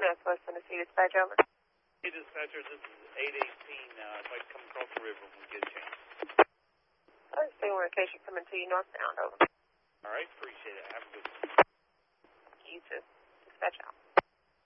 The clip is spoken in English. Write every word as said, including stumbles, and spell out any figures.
Northwest Tennessee Dispatch, over. Hey, dispatcher, this is eight eighteen. Uh, I'd like to come across the river when we get a chance. I understand where in case you're coming to you northbound, over. All right, appreciate it. Have a good one. You too. Dispatch out.